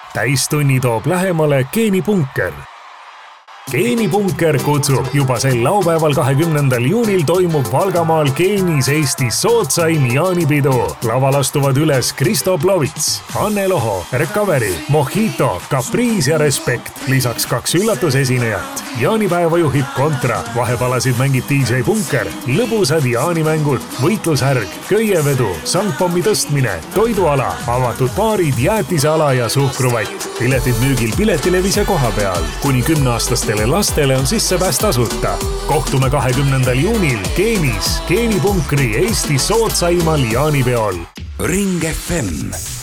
täistunni toob lähemale Geenipunker. Geenipunker kutsub juba sel laupäeval 20. juunil toimub Valgamaal Geenis Eestis sootsaim jaanipidu. Laval astuvad üles Kristo Plovits, Anne Loho, Recovery, Mojito, Caprice ja Respekt. Lisaks 2 üllatusesinejat. Jaanipäeva juhib Kontra, vahepalasid mängib DJ Punker, lõbusad jaanimängud, võitlushärg, köievedu, sangpommi tõstmine, toiduala, avatud baarid, jäätiseala ja suhkruvatt. Piletid müügil Piletilevis ja koha peal. Kuni 10-aastastele lastele on sissepääs tasuta. Kohtume 20. juunil Geenis, Geenipunkri Eesti sootsaimal jaanipeol. Ring FM